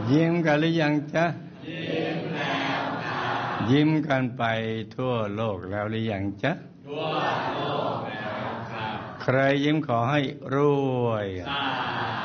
ยิ้มกันหรือยังจ๊ะยิ้มแล้วครับยิ้มกันไปทั่วโลกแล้วหรือยังจ๊ะทั่วโลกแล้วครับใครยิ้มขอให้รวยสา